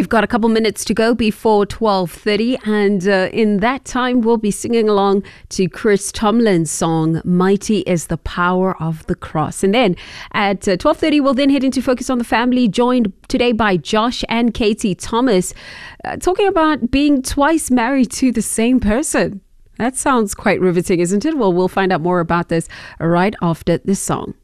We've got a couple minutes to go before 12:30, and in that time we'll be singing along to Chris Tomlin's song "Mighty is the Power of the Cross." And then at 12:30 we'll then head into Focus on the Family, joined today by Josh and Katie Thomas, talking about being twice married to the same person. That sounds quite riveting, isn't it? Well, we'll find out more about this right after this song.